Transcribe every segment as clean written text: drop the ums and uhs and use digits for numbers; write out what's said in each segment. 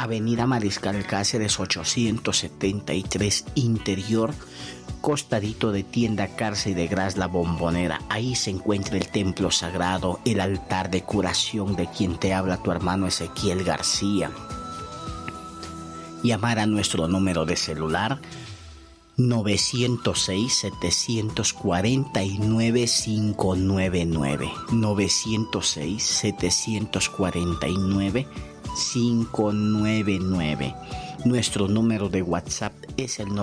Avenida Mariscal Cáceres 873 Interior, costadito de Tienda Carsa y de Gras La Bombonera. Ahí se encuentra el templo sagrado, el altar de curación de quien te habla tu hermano Ezequiel García. Llamar a nuestro número de celular 906-749-599. 906-749-599. Nuestro número de WhatsApp es el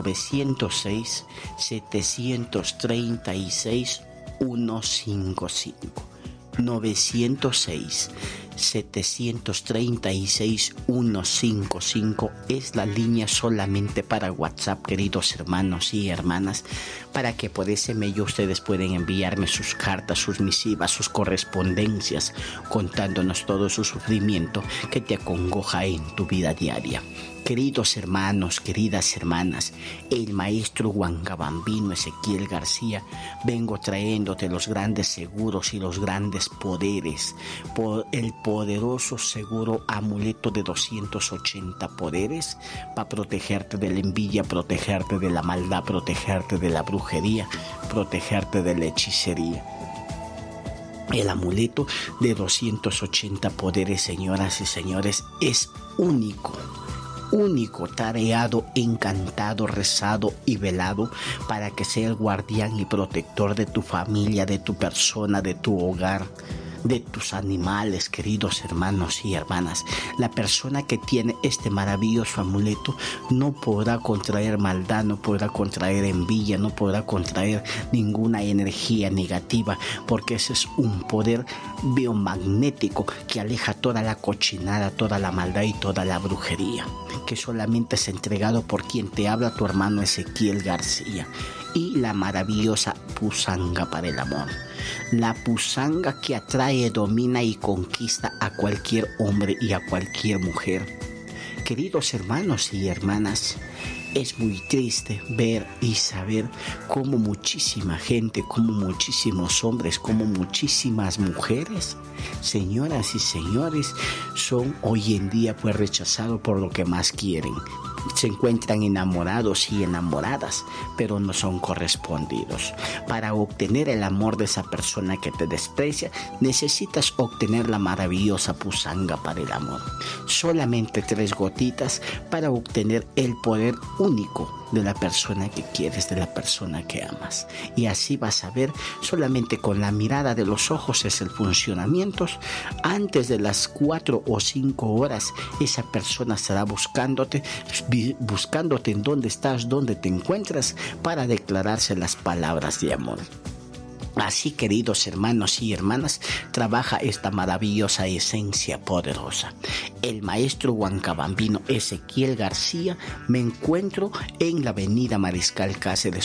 906-736-155. 906-736-155 es la línea solamente para WhatsApp, queridos hermanos y hermanas, para que por ese medio ustedes pueden enviarme sus cartas, sus misivas, sus correspondencias, contándonos todo su sufrimiento que te acongoja en tu vida diaria. Queridos hermanos, queridas hermanas, el maestro Huancabambino Ezequiel García, vengo trayéndote los grandes seguros y los grandes poderes, por el poderoso seguro amuleto de 280 poderes para protegerte de la envidia, protegerte de la maldad, protegerte de la brujería, protegerte de la hechicería. El amuleto de 280 poderes, señoras y señores, es único, tareado, encantado, rezado y velado para que sea el guardián y protector de tu familia, de tu persona, de tu hogar, de tus animales, queridos hermanos y hermanas. La persona que tiene este maravilloso amuleto no podrá contraer maldad, no podrá contraer envidia, no podrá contraer ninguna energía negativa, porque ese es un poder biomagnético que aleja toda la cochinada, toda la maldad y toda la brujería, que solamente es entregado por quien te habla, tu hermano Ezequiel García. Y la maravillosa pusanga para el amor. La pusanga que atrae, domina y conquista a cualquier hombre y a cualquier mujer. Queridos hermanos y hermanas, es muy triste ver y saber cómo muchísima gente, cómo muchísimos hombres, cómo muchísimas mujeres, señoras y señores, son hoy en día pues rechazados por lo que más quieren. Se encuentran enamorados y enamoradas, pero no son correspondidos. Para obtener el amor de esa persona que te desprecia, necesitas obtener la maravillosa pusanga para el amor. Solamente 3 gotitas para obtener el poder único de la persona que quieres, de la persona que amas. Y así vas a ver, solamente con la mirada de los ojos es el funcionamiento. Antes de las 4 o 5 horas, esa persona estará buscándote en dónde estás, dónde te encuentras, para declararse las palabras de amor. Así, queridos hermanos y hermanas, trabaja esta maravillosa esencia poderosa. El maestro Huancabambino Ezequiel García, me encuentro en la avenida Mariscal Cáceres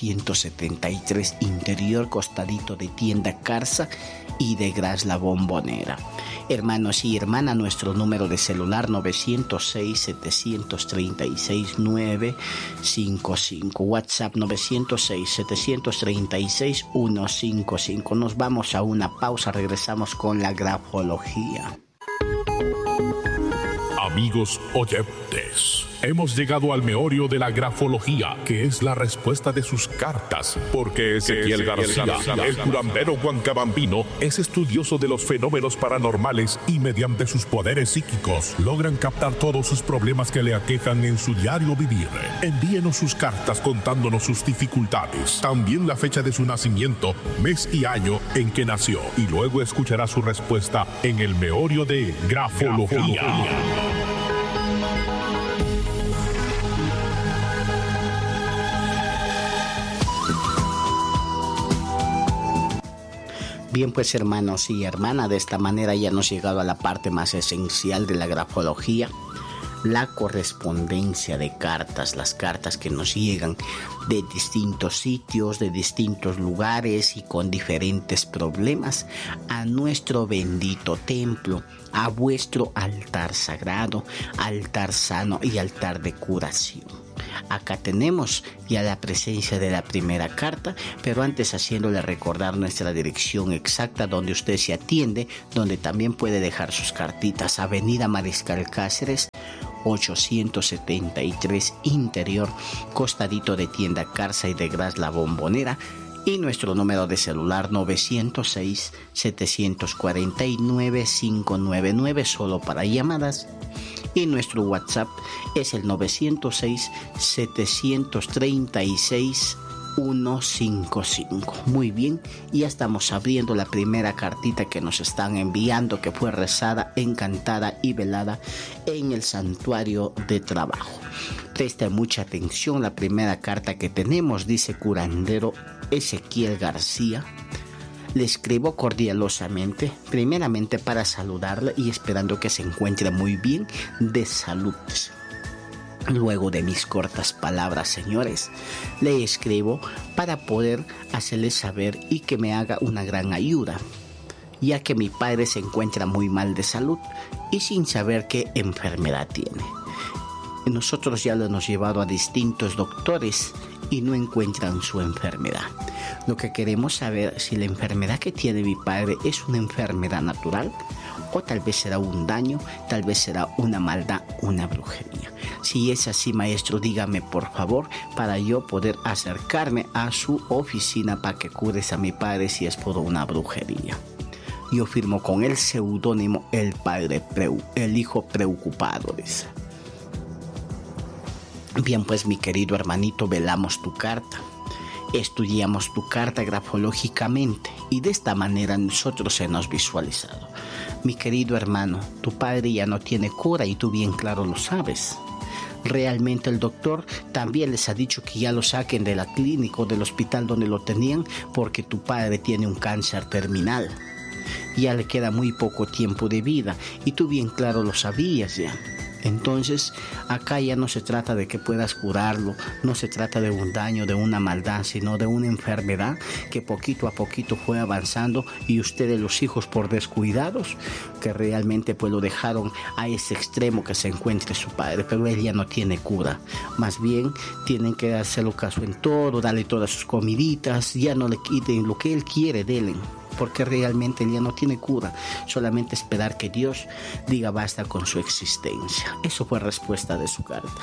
873 Interior, costadito de Tienda Carsa y de Gras La Bombonera. Hermanos y hermanas, nuestro número de celular 906-736-955, WhatsApp 906-736-155. Nos vamos a una pausa, regresamos con la grafología. Amigos oyentes, hemos llegado al meollo de la grafología, que es la respuesta de sus cartas, porque Ezequiel García, el curandero huancabambino, es estudioso de los fenómenos paranormales y mediante sus poderes psíquicos logran captar todos sus problemas que le aquejan en su diario vivir. Envíenos sus cartas contándonos sus dificultades, también la fecha de su nacimiento, mes y año en que nació, y luego escuchará su respuesta en el meollo de grafología. Bien, pues hermanos y hermanas, de esta manera ya hemos llegado a la parte más esencial de la grafología, la correspondencia de cartas, las cartas que nos llegan de distintos sitios, de distintos lugares y con diferentes problemas a nuestro bendito templo, a vuestro altar sagrado, altar sano y altar de curación. Acá tenemos ya la presencia de la primera carta, pero antes haciéndole recordar nuestra dirección exacta donde usted se atiende, donde también puede dejar sus cartitas. Avenida Mariscal Cáceres 873 Interior, costadito de Tienda Carza y de Gras La Bombonera. Y nuestro número de celular 906-749-599, solo para llamadas. Y nuestro WhatsApp es el 906-736-155. Muy bien, ya estamos abriendo la primera cartita que nos están enviando, que fue rezada, encantada y velada en el santuario de trabajo. Presta mucha atención, la primera carta que tenemos dice: curandero Ezequiel García. Le escribo cordialosamente, primeramente para saludarle y esperando que se encuentre muy bien de salud. Luego de mis cortas palabras, señores, le escribo para poder hacerle saber y que me haga una gran ayuda, ya que mi padre se encuentra muy mal de salud y sin saber qué enfermedad tiene. Nosotros ya lo hemos llevado a distintos doctores y no encuentran su enfermedad. Lo que queremos saber si la enfermedad que tiene mi padre es una enfermedad natural o tal vez será un daño, tal vez será una maldad, una brujería. Si es así, maestro, dígame por favor para yo poder acercarme a su oficina para que cures a mi padre si es por una brujería. Yo firmo con el seudónimo el hijo preocupado, dice. Bien, pues mi querido hermanito, velamos tu carta, estudiamos tu carta grafológicamente y de esta manera nosotros hemos visualizado. Mi querido hermano, tu padre ya no tiene cura y tú bien claro lo sabes. Realmente el doctor también les ha dicho que ya lo saquen de la clínica o del hospital donde lo tenían, porque tu padre tiene un cáncer terminal. Ya le queda muy poco tiempo de vida y tú bien claro lo sabías ya. Entonces, acá ya no se trata de que puedas curarlo, no se trata de un daño, de una maldad, sino de una enfermedad que poquito a poquito fue avanzando y ustedes, los hijos, por descuidados, que realmente pues lo dejaron a ese extremo que se encuentre su padre, pero él ya no tiene cura. Más bien, tienen que hacerlo caso en todo, darle todas sus comiditas, ya no le quiten lo que él quiere, denle. Porque realmente él ya no tiene cura, solamente esperar que Dios diga basta con su existencia. Eso fue respuesta de su carta.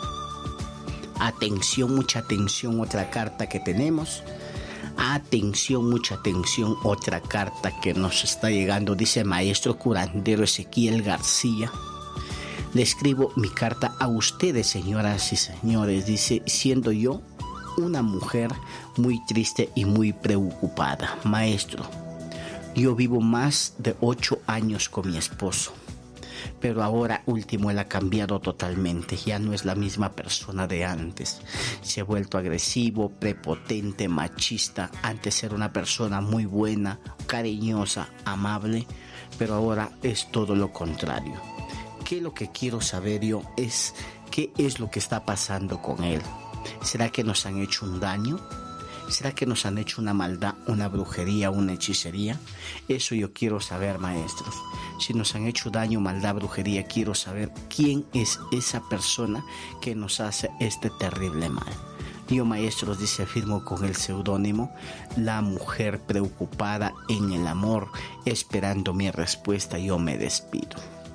Atención, mucha atención, otra carta que tenemos. Atención, mucha atención, otra carta que nos está llegando. Dice: maestro curandero Ezequiel García, le escribo mi carta a ustedes, señoras y señores. Dice: siendo yo una mujer muy triste y muy preocupada. Maestro, yo vivo más de 8 años con mi esposo, pero ahora último él ha cambiado totalmente, ya no es la misma persona de antes. Se ha vuelto agresivo, prepotente, machista. Antes era una persona muy buena, cariñosa, amable, pero ahora es todo lo contrario. ¿Qué es lo que quiero saber yo? Es qué es lo que está pasando con él. ¿Será que nos han hecho un daño? ¿Será que nos han hecho una maldad, una brujería, una hechicería? Eso yo quiero saber, maestros. Si nos han hecho daño, maldad, brujería, quiero saber quién es esa persona que nos hace este terrible mal. Yo, maestros, dice, afirmo con el seudónimo la mujer preocupada en el amor, esperando mi respuesta, yo me despido.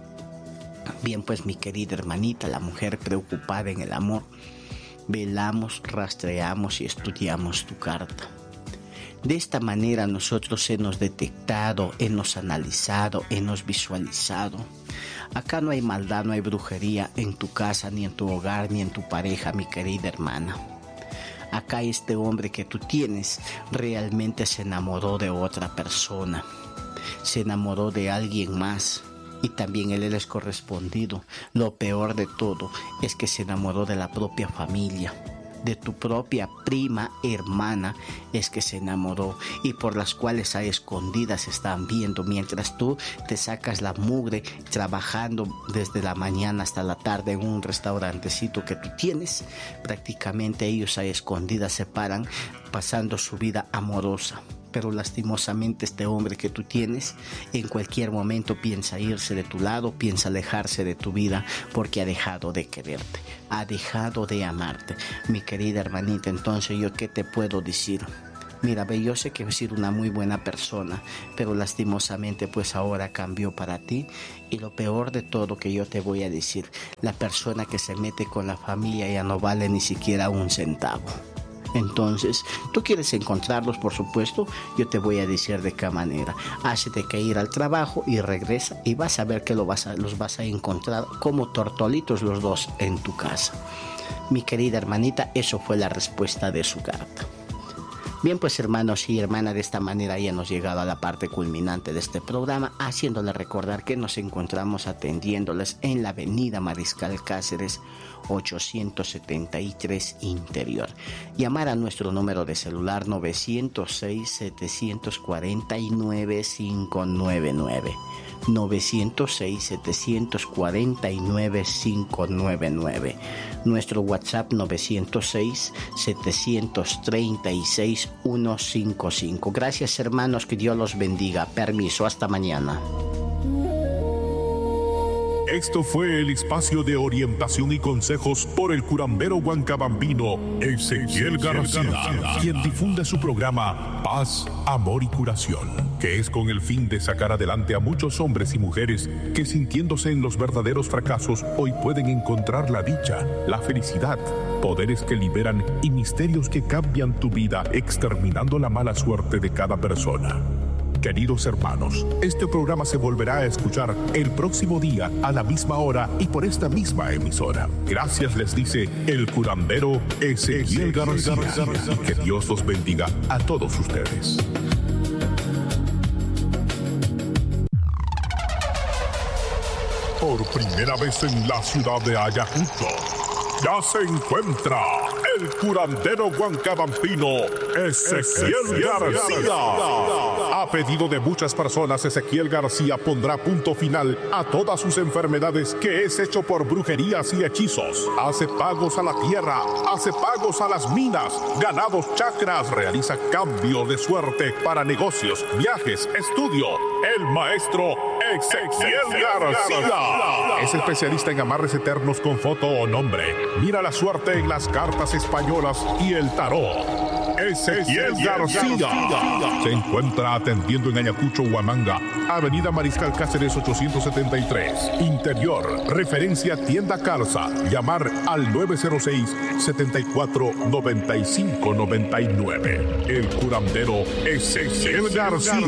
Bien, pues mi querida hermanita, la mujer preocupada en el amor, velamos, rastreamos y estudiamos tu carta. De esta manera nosotros hemos detectado, hemos analizado, hemos visualizado. Acá no hay maldad, no hay brujería en tu casa, ni en tu hogar, ni en tu pareja, mi querida hermana. Acá este hombre que tú tienes realmente se enamoró de otra persona, se enamoró de alguien más. Y también él es correspondido. Lo peor de todo es que se enamoró de la propia familia, de tu propia prima, hermana, es que se enamoró, y por las cuales a escondidas están viendo, mientras tú te sacas la mugre trabajando desde la mañana hasta la tarde en un restaurantecito que tú tienes. Prácticamente ellos a escondidas se paran pasando su vida amorosa. Pero lastimosamente este hombre que tú tienes en cualquier momento piensa irse de tu lado, piensa alejarse de tu vida, porque ha dejado de quererte, ha dejado de amarte. Mi querida hermanita, entonces yo qué te puedo decir. Mira, ve, yo sé que he sido una muy buena persona, pero lastimosamente pues ahora cambió para ti. Y lo peor de todo que yo te voy a decir, la persona que se mete con la familia ya no vale ni siquiera un centavo. Entonces, tú quieres encontrarlos, por supuesto, yo te voy a decir de qué manera. Hácete que ir al trabajo y regresa y vas a ver que los vas a encontrar como tortolitos los dos en tu casa. Mi querida hermanita, eso fue la respuesta de su carta. Bien, pues hermanos y hermanas, de esta manera ya hemos llegado a la parte culminante de este programa, haciéndoles recordar que nos encontramos atendiéndoles en la avenida Mariscal Cáceres 873 Interior. Llamar a nuestro número de celular 906-749-599. 906-749-599. Nuestro WhatsApp 906-736-155. Gracias hermanos, que Dios los bendiga. Permiso, hasta mañana. Esto fue el espacio de orientación y consejos por el curandero huancabambino Ezequiel García, quien difunde su programa Paz, Amor y Curación, que es con el fin de sacar adelante a muchos hombres y mujeres que, sintiéndose en los verdaderos fracasos, hoy pueden encontrar la dicha, la felicidad, poderes que liberan y misterios que cambian tu vida, exterminando la mala suerte de cada persona. Queridos hermanos, este programa se volverá a escuchar el próximo día a la misma hora y por esta misma emisora. Gracias les dice el curandero Ezequiel García. Que Dios los bendiga a todos ustedes. Por primera vez en la ciudad de Ayacucho, ya se encuentra el curandero huancabambino Ezequiel García. A pedido de muchas personas, Ezequiel García pondrá punto final a todas sus enfermedades, que es hecho por brujerías y hechizos. Hace pagos a la tierra, hace pagos a las minas, ganados chakras, realiza cambio de suerte para negocios, viajes, estudio. El maestro Ezequiel García es especialista en amarres eternos con foto o nombre. Mira la suerte en las cartas españolas y el tarot. Ezequiel García se encuentra atendiendo en Ayacucho, Huamanga, Avenida Mariscal Cáceres 873, Interior, referencia Tienda Calza. Llamar al 906-749599. El curandero Ezequiel García.